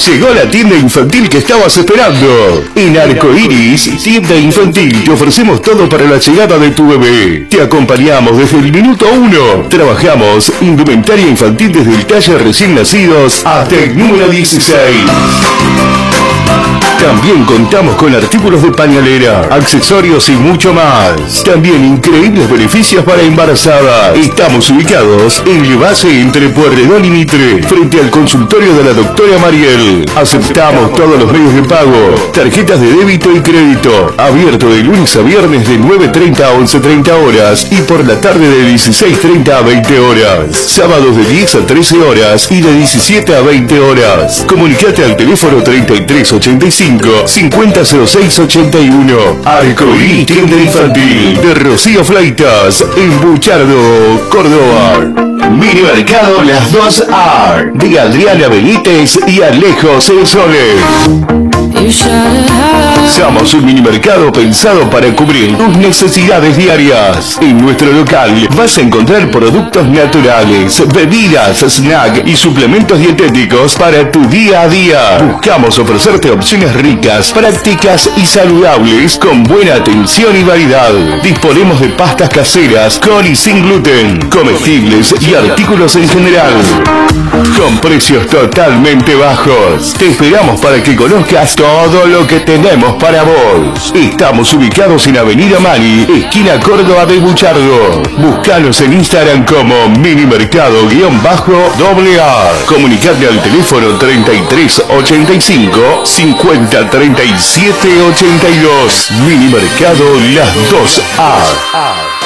Llegó la tienda infantil que estabas esperando. En Arcoiris, tienda infantil, te ofrecemos todo para la llegada de tu bebé. Te acompañamos desde el minuto 1. Trabajamos indumentaria infantil desde el talle recién nacidos hasta el número 16. También contamos con artículos de pañalera, accesorios y mucho más. También increíbles beneficios para embarazadas. Estamos ubicados en el base entre Pueyrredón y Mitre, frente al consultorio de la doctora Mariel. Aceptamos todos los medios de pago, tarjetas de débito y crédito. Abierto de lunes a viernes de 9:30 a 11:30 horas y por la tarde de 16:30 a 20 horas. Sábados de 10 a 13 horas y de 17 a 20 horas. Comunicate al teléfono 3385 500681. Arcoiris, tienda infantil de Rocío Flaitas, en Buchardo, Córdoba. Mini Mercado Las 2R de Adriana Benítez y Alejo Cesole. Somos un mini mercado pensado para cubrir tus necesidades diarias. En nuestro local vas a encontrar productos naturales, bebidas, snack y suplementos dietéticos para tu día a día. Buscamos ofrecerte opciones ricas, prácticas y saludables con buena atención y variedad. Disponemos de pastas caseras con y sin gluten, comestibles y artículos en general, con precios totalmente bajos. Te esperamos para que conozcas todo lo que tenemos para vos. Estamos ubicados en Avenida Mani, esquina Córdoba de Buchardo. Búscanos en Instagram como minimercado_AA. Comunicate al teléfono 3385 503782. Mini Mercado Las 2A.